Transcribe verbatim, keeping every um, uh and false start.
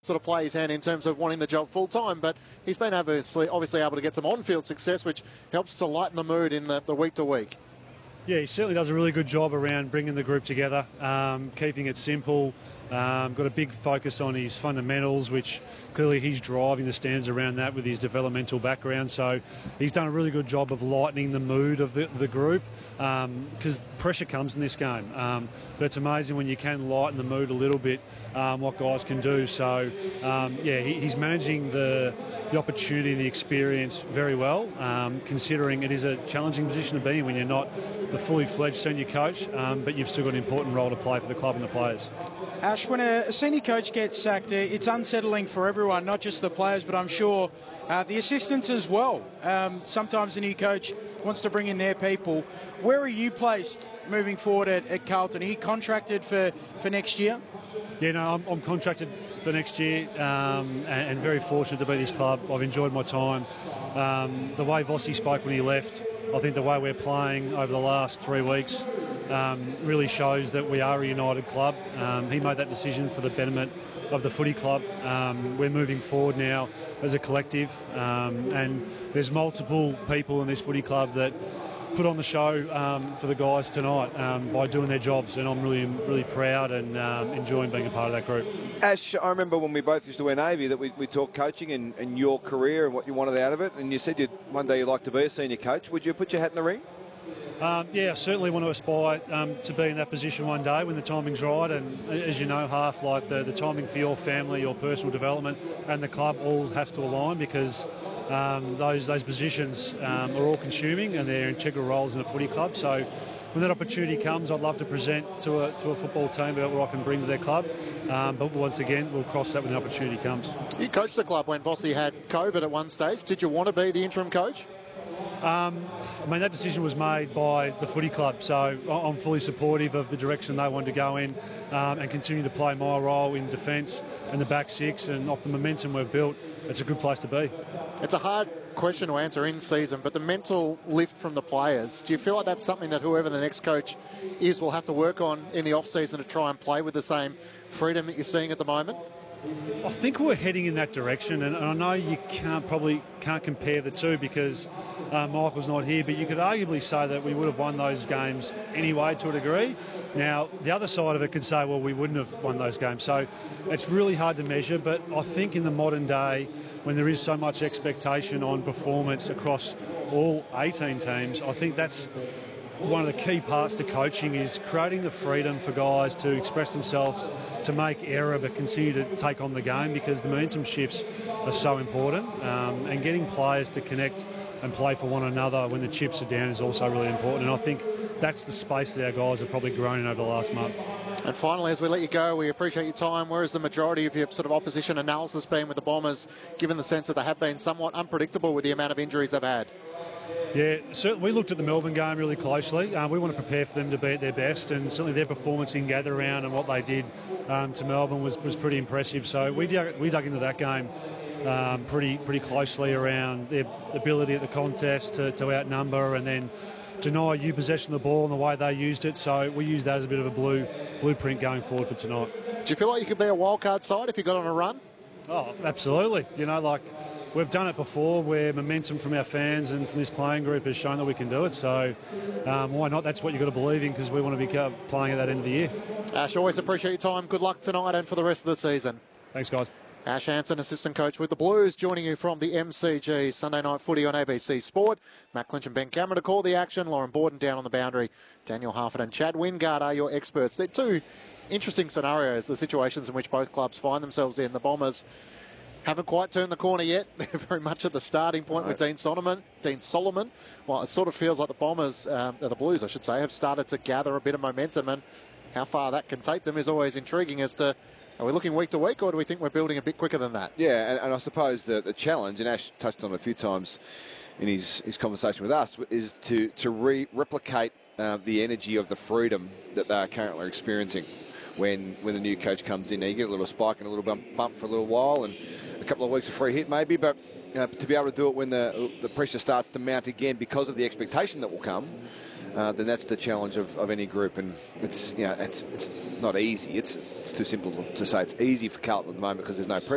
sort of play his hand in terms of wanting the job full time, but he's been obviously obviously able to get some on-field success, which helps to lighten the mood in the, the week to week. Yeah, he certainly does a really good job around bringing the group together, um, keeping it simple. Um, got a big focus on his fundamentals, which clearly he's driving the standards around that with his developmental background. So he's done a really good job of lightening the mood of the, the group, because um, pressure comes in this game. Um, but it's amazing when you can lighten the mood a little bit, um, what guys can do. So um, yeah, he, he's managing the, the opportunity and the experience very well, um, considering it is a challenging position to be in when you're not the fully fledged senior coach, um, but you've still got an important role to play for the club and the players. Ash, when a senior coach gets sacked, it's unsettling for everyone, not just the players, but I'm sure uh, the assistants as well. Um, sometimes the new coach wants to bring in their people. Where are you placed moving forward at, at Carlton? Are you contracted for, for next year? Yeah, no, I'm, I'm contracted for next year, um, and, and very fortunate to be at this club. I've enjoyed my time. Um, the way Vossi spoke when he left, I think the way we're playing over the last three weeks um, really shows that we are a united club. Um, he made that decision for the betterment of the footy club. Um, we're moving forward now as a collective, um, and there's multiple people in this footy club that put on the show um, for the guys tonight um, by doing their jobs, and I'm really, really proud and um, enjoying being a part of that group. Ash, I remember when we both used to wear Navy that we, we talked coaching and, and your career and what you wanted out of it, and you said you'd, one day you'd like to be a senior coach. Would you put your hat in the ring? Um, yeah, I certainly want to aspire um, to be in that position one day when the timing's right, and as you know, half like the, the timing for your family, your personal development and the club all has to align, because um, those those positions um, are all consuming and they're integral roles in a footy club. So when that opportunity comes, I'd love to present to a, to a football team about what I can bring to their club, um, but once again, we'll cross that when the opportunity comes. You coached the club when Vossi had COVID at one stage. Did you want to be the interim coach? Um, I mean, that decision was made by the footy club, so I'm fully supportive of the direction they wanted to go in, um, and continue to play my role in defence and the back six, and off the momentum we've built, it's a good place to be. It's a hard question to answer in season, but the mental lift from the players, do you feel like that's something that whoever the next coach is will have to work on in the off-season to try and play with the same freedom that you're seeing at the moment? I think we're heading in that direction, and I know you can't probably can't compare the two because uh, Michael's not here, but you could arguably say that we would have won those games anyway to a degree. Now, the other side of it could say, well, we wouldn't have won those games. So it's really hard to measure, but I think in the modern day, when there is so much expectation on performance across all eighteen teams, I think that's one of the key parts to coaching, is creating the freedom for guys to express themselves, to make error but continue to take on the game, because the momentum shifts are so important, um, and getting players to connect and play for one another when the chips are down is also really important, and I think that's the space that our guys have probably grown in over the last month. And finally, as we let you go, we appreciate your time. Where has the majority of your sort of opposition analysis been with the Bombers, given the sense that they have been somewhat unpredictable with the amount of injuries they've had? Yeah, certainly we looked at the Melbourne game really closely. Um, we want to prepare for them to be at their best, and certainly their performance in gather round and what they did um, to Melbourne was, was pretty impressive. So we dug, we dug into that game um, pretty pretty closely around their ability at the contest to, to outnumber and then deny you possession of the ball and the way they used it. So we used that as a bit of a blue blueprint going forward for tonight. Do you feel like you could be a wildcard side if you got on a run? Oh, absolutely. You know, like, we've done it before where momentum from our fans and from this playing group has shown that we can do it. So um, why not? That's what you've got to believe in, because we want to be playing at that end of the year. Ash, always appreciate your time. Good luck tonight and for the rest of the season. Thanks, guys. Ash Hansen, assistant coach with the Blues, joining you from the M C G Sunday Night Footy on A B C Sport. Matt Clinch and Ben Cameron to call the action. Lauren Borden down on the boundary. Daniel Harford and Chad Wingard are your experts. They're two interesting scenarios, the situations in which both clubs find themselves in. The Bombers haven't quite turned the corner yet. They're very much at the starting point right with Dean Solomon. Dean Solomon. Well, it sort of feels like the Bombers, um, the Blues, I should say, have started to gather a bit of momentum, and how far that can take them is always intriguing as to, are we looking week to week, or do we think we're building a bit quicker than that? Yeah, and, and I suppose the, the challenge, and Ash touched on it a few times in his, his conversation with us, is to, to re replicate uh, the energy of the freedom that they are currently experiencing when when the new coach comes in. Now, you get a little spike and a little bump, bump for a little while, and a couple of weeks of free hit maybe, but uh, to be able to do it when the the pressure starts to mount again because of the expectation that will come, uh, then that's the challenge of, of any group. And it's, you know, it's, it's not easy. It's, it's too simple to say it's easy for Carlton at the moment because there's no pressure.